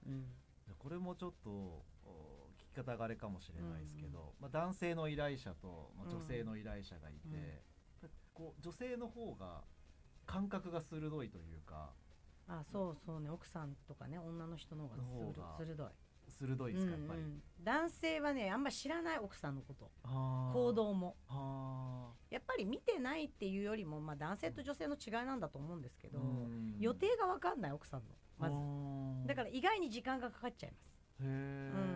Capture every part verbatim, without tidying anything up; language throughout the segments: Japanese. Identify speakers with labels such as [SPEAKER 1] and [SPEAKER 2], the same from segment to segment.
[SPEAKER 1] うん、
[SPEAKER 2] じゃこれもちょっと聞き方があれかもしれないですけど、うんうん、まあ、男性の依頼者と、まあ、女性の依頼者がいて、うん、こう女性の方が感覚が鋭いというか、
[SPEAKER 1] あ、そうそうね、奥さんとかね、女の人の方が鋭い
[SPEAKER 2] 鋭いですか、やっぱり、うんうん、
[SPEAKER 1] 男性はねあんまり知らない奥さんのこと、行動もやっぱり見てないっていうよりも、まあ、男性と女性の違いなんだと思うんですけど、予定が分かんない奥さんのまずだから意外に時間がかかっちゃいます。へ、うん、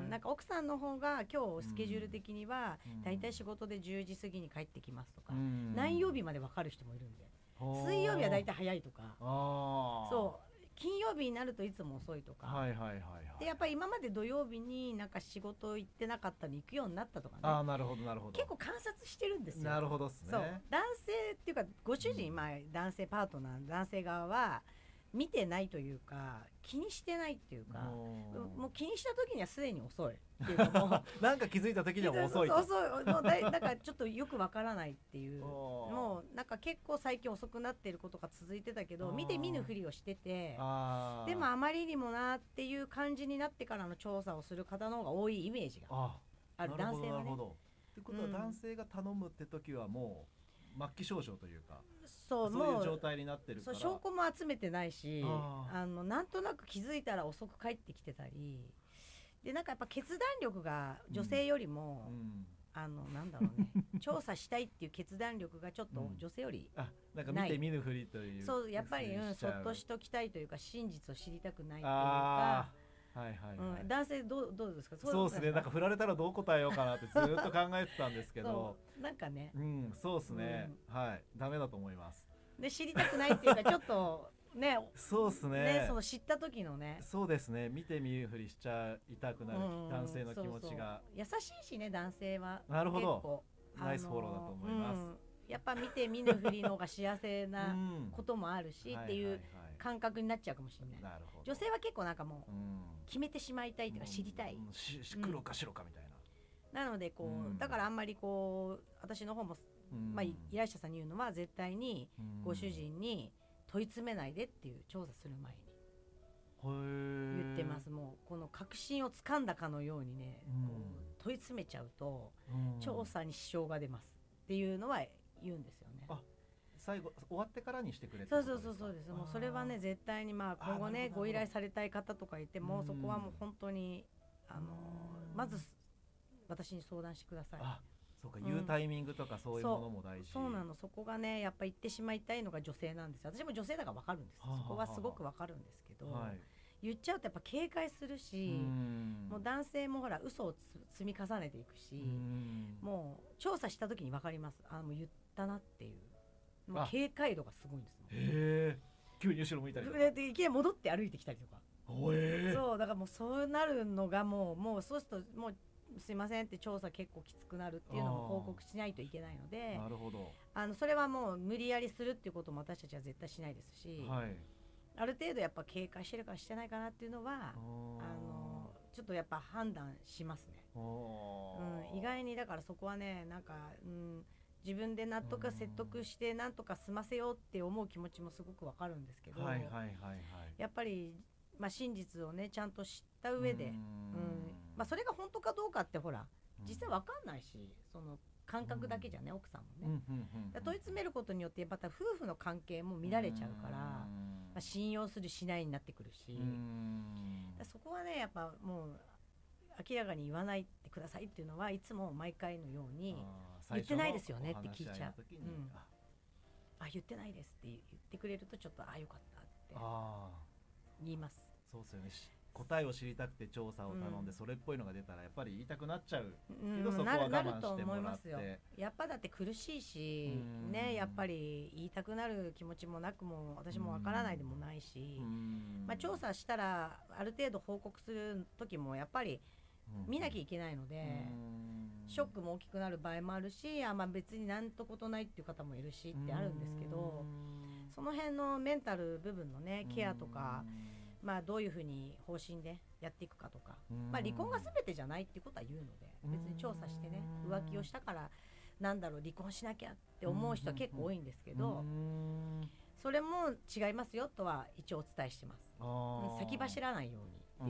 [SPEAKER 1] なんか奥さんの方が今日スケジュール的にはだいたい仕事でじゅうじ過ぎに帰ってきますとか、何曜日まで分かる人もいるんで、水曜日はだいたい早いとか、そう金曜日になるといつも遅いとか、はいはいはいはい、でやっぱり今まで土曜日になんか仕事行ってなかったのに行くようになったとかね、
[SPEAKER 2] あ、なるほどなるほど、
[SPEAKER 1] 結構観察してるんですよ。
[SPEAKER 2] なるほどっすね。
[SPEAKER 1] そう男性っていうかご主人、うん、まあ男性パートナー男性側は見てないというか気にしてないっていうか、もう気にした時にはすでに遅いっていうかもう
[SPEAKER 2] なんか気づいた時にはもう遅いと、
[SPEAKER 1] 遅いもうだいなんかちょっとよくわからないっていうもうなんか結構最近遅くなっていることが続いてたけど見て見ぬふりをしてて、でもあまりにもなっていう感じになってからの調査をする方の方が多いイメージがある。男性はね。なるほど。
[SPEAKER 2] ってことは男性が頼むって時はもう末期症状というか、そう、そういう状態になってるから、
[SPEAKER 1] そう証拠も集めてないし、ああのなんとなく気づいたら遅く帰ってきてたりで、なんかやっぱ決断力が女性よりも、うんうん、あのなんだろうね調査したいっていう決断力がちょっと女性よりない、
[SPEAKER 2] うん、あなんか見て見ぬふりという、
[SPEAKER 1] そうやっぱり、うん、そっとしときたいというか真実を知りたくないっていうか、はいはいはい、うん、男性どう、どうですか。
[SPEAKER 2] そうですね、なんか振られたらどう答えようかなってずっと考えてたんですけど
[SPEAKER 1] なんかね、
[SPEAKER 2] うん、そうですね、うん、はいダメだと思います。
[SPEAKER 1] で知りたくないっていうかちょっとね
[SPEAKER 2] そうですね、
[SPEAKER 1] ね、その知った時のね、
[SPEAKER 2] そうですね、見て見ぬふりしちゃいたくなる、うん、男性の気持ちが
[SPEAKER 1] そうそう優しいしね男性は。
[SPEAKER 2] なるほど、ナイスフォローだと思います、うん、
[SPEAKER 1] やっぱ見て見ぬふりの方が幸せなこともあるし、うん、っていう感覚になっちゃうかもしれない。なるほど。女性は結構なんかもう決めてしまいたいというか知りたい、うん、
[SPEAKER 2] し黒か白かみたい
[SPEAKER 1] な、なのでこう、うん、だからあんまりこう私の方も、うんまあ、依頼者さんに言うのは絶対にご主人に問い詰めないでっていう調査する前に言ってます。もうこの確信をつかんだかのようにね、うん、こう問い詰めちゃうと、うん、調査に支障が出ますっていうのは言うんですよね。
[SPEAKER 2] あ、最後終わってからにしてくれって
[SPEAKER 1] ことですか。そうそうそうそうです。もうそれはね絶対に、まあ今後ねご依頼されたい方とかいても、そこはもう本当にあのまず私に相談してください。
[SPEAKER 2] あ、そうか、言うタイミングとかそういうものも大事。
[SPEAKER 1] そう、そうなの。そこがねやっぱ言ってしまいたいのが女性なんですよ。私も女性だから分かるんです。そこはすごく分かるんですけど、はい、言っちゃうとやっぱ警戒するし、もう男性もほら嘘を積み重ねていくし、もう調査した時に分かります。あ、もう言ったなっていう、もう警戒度がすごいんですもん。
[SPEAKER 2] へー、急に後ろ向いたりとか
[SPEAKER 1] でいきなり戻って歩いてきたりとか、へー、そうだからもうそうなるのがもうもうそうするともうすいませんって調査結構きつくなるっていうのも報告しないといけないので、
[SPEAKER 2] なるほど、
[SPEAKER 1] あのそれはもう無理やりするっていうことも私たちは絶対しないですし、はい、ある程度やっぱ警戒してるかしてないかなっていうのはあのちょっとやっぱ判断しますね、うん、意外にだからそこはねなんか、うん、自分で納得説得してなんとか済ませようって思う気持ちもすごくわかるんですけど、はいはいはいはい、やっぱりまあ、真実をねちゃんと知った上で、うん、まあ、それが本当かどうかってほら実際わかんないし、その感覚だけじゃね、奥さんもね、問い詰めることによってまた夫婦の関係も乱れちゃうから、まあ、信用するしないになってくるし、そこはねやっぱもう明らかに言わないでくださいっていうのはいつも毎回のように言ってないですよねって聞いちゃう、うん、あ言ってないですって言ってくれるとちょっとあよかったって言います。
[SPEAKER 2] そうですよね、答えを知りたくて調査を頼んで、うん、それっぽいのが出たらやっぱり言いたくなっちゃうけど、うん、そこは我慢してもらって、
[SPEAKER 1] やっぱだって苦しいし、ね、やっぱり言いたくなる気持ちもなくも私もわからないでもないし、まあ、調査したらある程度報告する時もやっぱり見なきゃいけないので、ショックも大きくなる場合もあるし、あ、まあ、別になんとことないっていう方もいるしってあるんですけど、その辺のメンタル部分のねケアとか、まあ、どういうふうに方針でやっていくかとか、まあ、離婚が全てじゃないっていうことは言うので、別に調査してね浮気をしたからなんだろう離婚しなきゃって思う人は結構多いんですけど、それも違いますよとは一応お伝えしてます。先走らないように